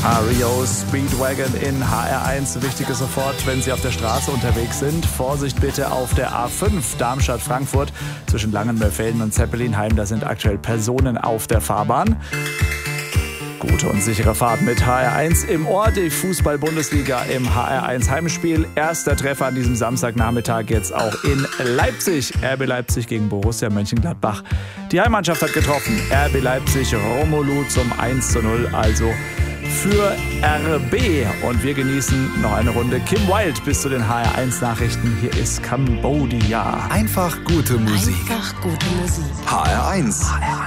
REO Speedwagon in HR1. Wichtig ist sofort, wenn Sie auf der Straße unterwegs sind. Vorsicht bitte auf der A5 Darmstadt-Frankfurt zwischen Langenmörfelden und Zeppelinheim. Da sind aktuell Personen auf der Fahrbahn. Gute und sichere Fahrt mit HR1 im Ohr. Die Fußball-Bundesliga im HR1 Heimspiel. Erster Treffer an diesem Samstagnachmittag jetzt auch in Leipzig. RB Leipzig gegen Borussia Mönchengladbach. Die Heimmannschaft hat getroffen. RB Leipzig Romelu zum 1:0. Also für RB. Und wir genießen noch eine Runde Kim Wilde bis zu den HR1-Nachrichten. Hier ist Cambodia. Einfach gute Musik. Einfach gute Musik. HR1.